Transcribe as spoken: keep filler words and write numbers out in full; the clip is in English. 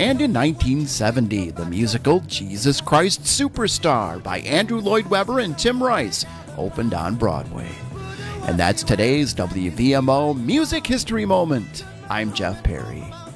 And in nineteen seventy, the musical Jesus Christ Superstar by Andrew Lloyd Webber and Tim Rice opened on Broadway. And that's today's W V M O Music History Moment. I'm Jeff Perry.